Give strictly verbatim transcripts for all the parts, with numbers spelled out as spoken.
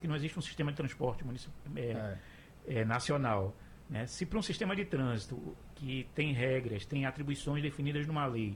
que não existe um sistema de transporte municip... é, é. É, nacional. Né? Se para um sistema de trânsito que tem regras, tem atribuições definidas numa lei,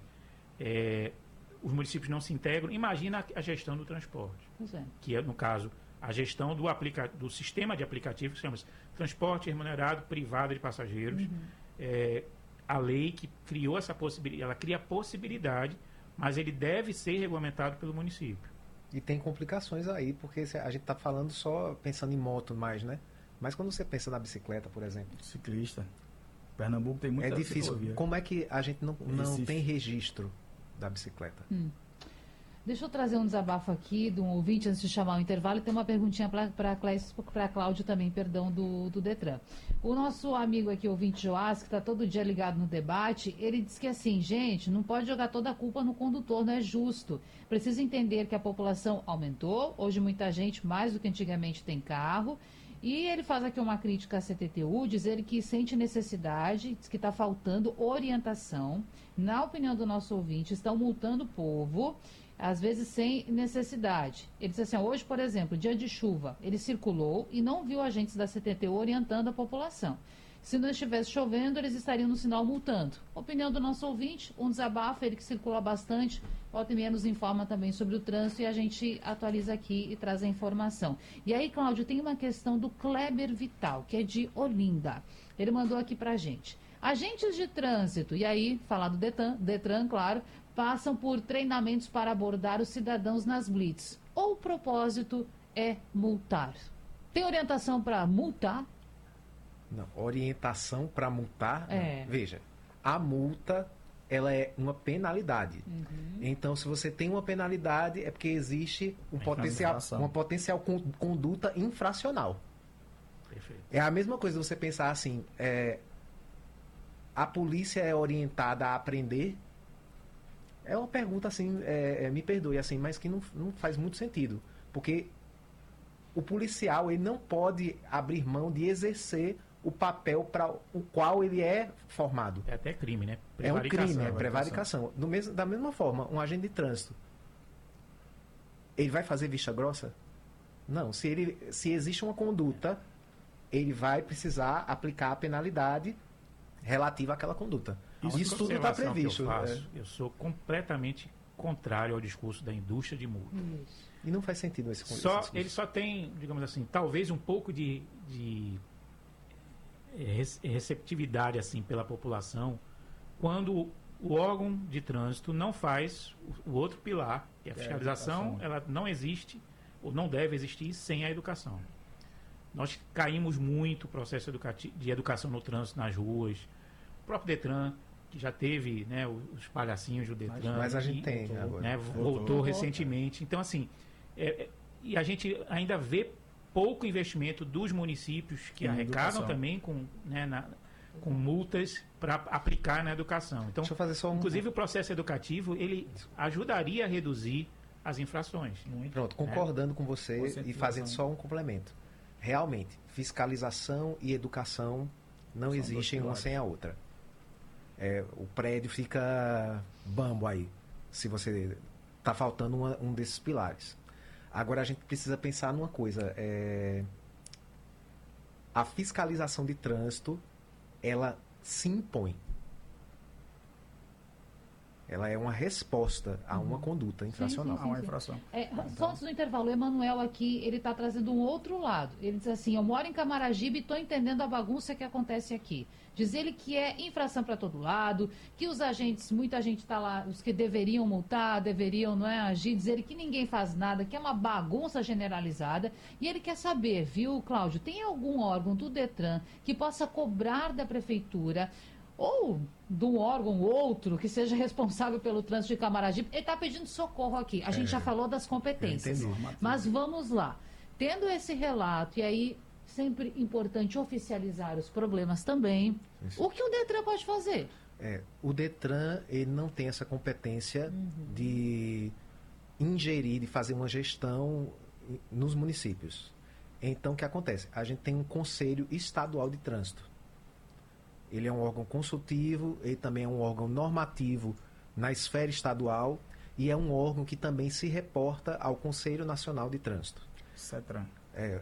é, os municípios não se integram, imagina a gestão do transporte. É. Que é, no caso, a gestão do, aplica... do sistema de aplicativo que se chama transporte remunerado privado de passageiros. Uhum. É, a lei que criou essa possibilidade, ela cria a possibilidade, mas ele deve ser regulamentado pelo município. E tem complicações aí, porque a gente está falando só pensando em moto mais, né? Mas quando você pensa na bicicleta, por exemplo... Ciclista. Pernambuco tem muita É difícil. Ciclovia. Como é que a gente não, não tem registro da bicicleta? Hum. Deixa eu trazer um desabafo aqui de um ouvinte antes de chamar o intervalo. E tem uma perguntinha para a Cláudia também, perdão, do, do Detran. O nosso amigo aqui, ouvinte Joás, que está todo dia ligado no debate, ele diz que assim, gente, não pode jogar toda a culpa no condutor, não é justo. Precisa entender que a população aumentou. Hoje muita gente, mais do que antigamente, tem carro. E ele faz aqui uma crítica à C T T U, dizer que sente necessidade, diz que está faltando orientação. Na opinião do nosso ouvinte, estão multando o povo, às vezes sem necessidade. Ele disse assim, hoje, por exemplo, dia de chuva, ele circulou e não viu agentes da C T T U orientando a população. Se não estivesse chovendo, eles estariam no sinal multando. Opinião do nosso ouvinte, um desabafo, ele que circula bastante, volta e meia nos informa também sobre o trânsito e a gente atualiza aqui e traz a informação. E aí, Cláudio, tem uma questão do Kleber Vital, que é de Olinda. Ele mandou aqui pra gente. Agentes de trânsito, e aí, falar do Detran, Detran, claro, passam por treinamentos para abordar os cidadãos nas blitz. Ou o propósito é multar? Tem orientação para multar? Não, orientação para multar, é. Veja, a multa, ela é uma penalidade. Uhum. Então, se você tem uma penalidade, é porque existe um potencial, uma potencial conduta infracional. Perfeito. É a mesma coisa você pensar assim, é, a polícia é orientada a aprender? É uma pergunta assim, é, é, me perdoe, assim, mas que não, não faz muito sentido. Porque o policial, ele não pode abrir mão de exercer o papel para o qual ele é formado. É até crime, né? É um crime, é prevaricação. Do mesmo, da mesma forma, um agente de trânsito, ele vai fazer vista grossa? Não. Se, ele, se existe uma conduta, ele vai precisar aplicar a penalidade relativa àquela conduta. Isso, Isso tudo está previsto. Eu, faço, é. eu sou completamente contrário ao discurso da indústria de multa. Isso. E não faz sentido esse só esse Ele só tem, digamos assim, talvez um pouco de... de receptividade assim pela população quando o órgão de trânsito não faz o outro pilar, que é a fiscalização, ela não existe ou não deve existir sem a educação. Nós caímos muito no processo educativo, de educação no trânsito nas ruas, o próprio Detran, que já teve, né, os palhacinhos do Detran, mas a gente e, tem voltou, agora. Né, voltou, voltou recentemente. Então, assim, é, é, e a gente ainda vê pouco investimento dos municípios que em arrecadam educação. Também com, né, na, com multas para aplicar na educação. Então, Deixa eu fazer só um... inclusive o processo educativo, ele ajudaria a reduzir as infrações. Muito, Pronto, concordando né? com você e fazendo só um complemento. Realmente, fiscalização e educação não São existem uma sem a outra. É, o prédio fica bambo aí, se você está faltando uma, um desses pilares. Agora a gente precisa pensar numa coisa, é... a fiscalização de trânsito, ela se impõe. Ela é uma resposta a uma conduta infracional. Sim, sim, sim, a uma infração. É, então... Só antes do intervalo, o Emanuel aqui, ele está trazendo um outro lado. Ele diz assim, eu moro em Camaragibe e estou entendendo a bagunça que acontece aqui. Diz ele que é infração para todo lado, que os agentes, muita gente está lá, os que deveriam multar, deveriam não é, agir, diz ele que ninguém faz nada, que é uma bagunça generalizada. E ele quer saber, viu, Cláudio, tem algum órgão do Detran que possa cobrar da prefeitura ou de um órgão ou outro que seja responsável pelo trânsito de Camaragibe? Ele está pedindo socorro aqui. A gente é, já falou das competências. Mas vamos lá. Tendo esse relato, e aí sempre importante oficializar os problemas também, Isso. o que o Detran pode fazer? É, o Detran ele não tem essa competência uhum. de ingerir, de fazer uma gestão nos municípios. Então, o que acontece? A gente tem um Conselho Estadual de Trânsito. Ele é um órgão consultivo, ele também é um órgão normativo na esfera estadual e é um órgão que também se reporta ao Conselho Nacional de Trânsito. CETRAN. É,